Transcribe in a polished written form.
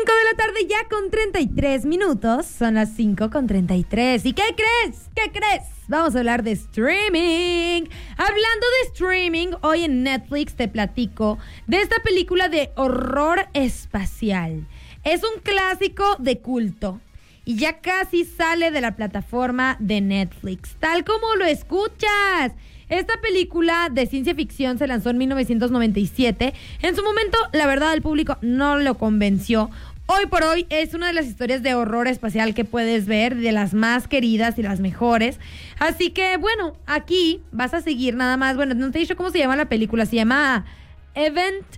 5 de la tarde ya con 33 minutos. Son las 5:33. ¿Y qué crees? ¿Qué crees? Vamos a hablar de streaming. Hablando de streaming, hoy en Netflix te platico de esta película de horror espacial. Es un clásico de culto y ya casi sale de la plataforma de Netflix, tal como lo escuchas. Esta película de ciencia ficción se lanzó en 1997. En su momento, la verdad, el público no lo convenció. Hoy por hoy es una de las historias de horror espacial que puedes ver, de las más queridas y las mejores. Así que, bueno, aquí vas a seguir nada más. Bueno, no te he dicho cómo se llama la película. Se llama Event